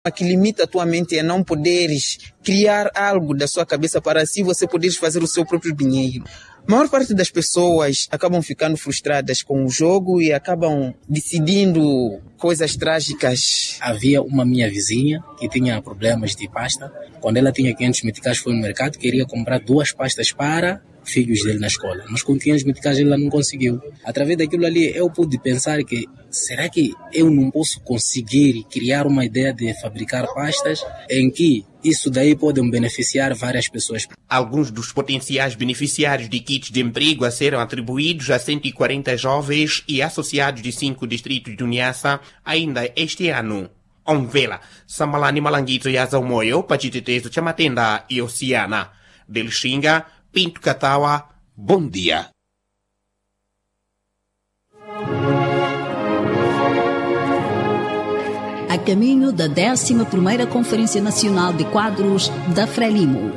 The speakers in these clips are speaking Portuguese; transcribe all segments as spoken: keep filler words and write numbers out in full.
que limita a tua mente é não poderes criar algo da sua cabeça para assim você poderes fazer o seu próprio dinheiro. A maior parte das pessoas acabam ficando frustradas com o jogo e acabam decidindo coisas trágicas. Havia uma minha vizinha que tinha problemas de pasta. Quando ela tinha quinhentos meticais, foi no mercado, queria comprar duas pastas para filhos dele na escola. Mas com quinhentos meticais ela não conseguiu. Através daquilo ali eu pude pensar que será que eu não posso conseguir criar uma ideia de fabricar pastas em que isso daí pode beneficiar várias pessoas. Alguns dos potenciais beneficiários de kits de emprego a serem atribuídos a cento e quarenta jovens e associados de cinco distritos de Niassa ainda este ano. Onvela, Samalani Malanguito e Azaumoyo, Pachitetezo Chamatenda e Oceana. Delxinga, Pinto Catawa, bom dia. A caminho da décima primeira Conferência Nacional de Quadros da Frelimo.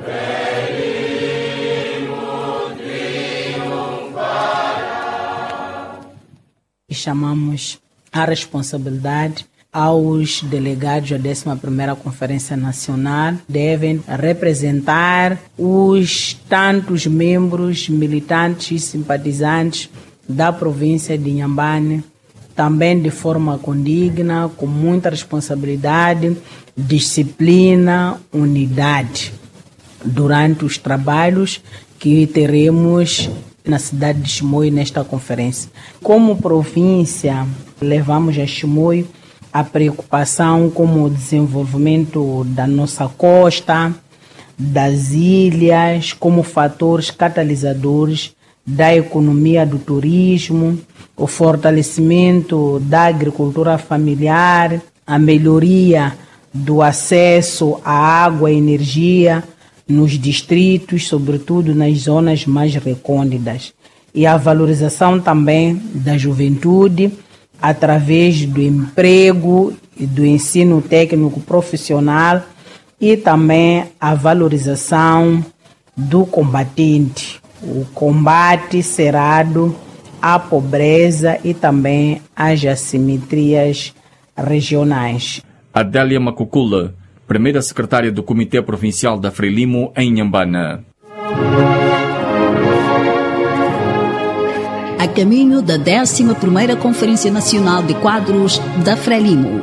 E chamamos a responsabilidade aos delegados da décima primeira Conferência Nacional, devem representar os tantos membros, militantes e simpatizantes da província de Inhambane, também de forma condigna, com muita responsabilidade, disciplina, unidade, durante os trabalhos que teremos na cidade de Chimoio nesta conferência. Como província, levamos a Chimoio a preocupação com o desenvolvimento da nossa costa, das ilhas, como fatores catalisadores da economia do turismo, o fortalecimento da agricultura familiar, a melhoria do acesso à água e energia nos distritos, sobretudo nas zonas mais recônditas, e a valorização também da juventude através do emprego e do ensino técnico profissional e também a valorização do combatente, o combate cerrado à pobreza e também às assimetrias regionais. Adélia Macucula, primeira secretária do Comitê Provincial da Frelimo em Inhambane. A caminho da décima primeira Conferência Nacional de Quadros da Frelimo.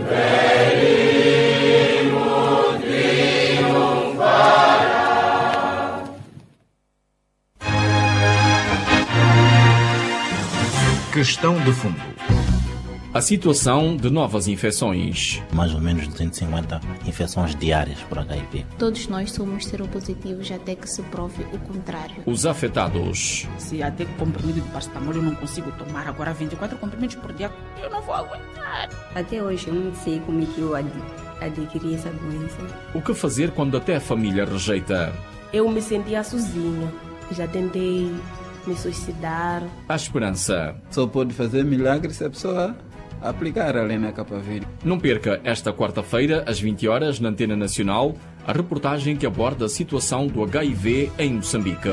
Questão de fundo. A situação de novas infecções. Mais ou menos duzentas e cinquenta infecções diárias por H I V. Todos nós somos seropositivos até que se prove o contrário. Os afetados. Se até comprimido de paracetamol eu não consigo tomar, agora vinte e quatro comprimidos por dia, eu não vou aguentar. Até hoje eu não sei como é que eu ad adquiri essa doença. O que fazer quando até a família rejeita? Eu me sentia sozinha. Já tentei me suicidar. A esperança. Só pode fazer milagre se a pessoa aplicar a Lena Capavir. Não perca esta quarta-feira, às vinte horas, na Antena Nacional, a reportagem que aborda a situação do H I V em Moçambique.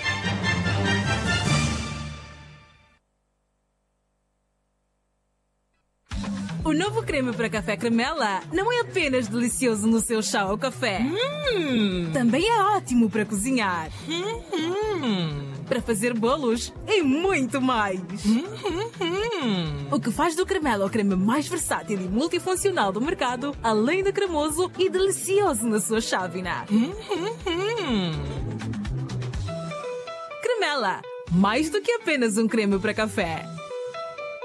O novo creme para café Cremella não é apenas delicioso no seu chá ou café. Hum. Também é ótimo para cozinhar. Hum. Para fazer bolos e muito mais. Hum. O que faz do Cremella o creme mais versátil e multifuncional do mercado, além de cremoso e delicioso na sua chávena. Hum. Cremella, mais do que apenas um creme para café.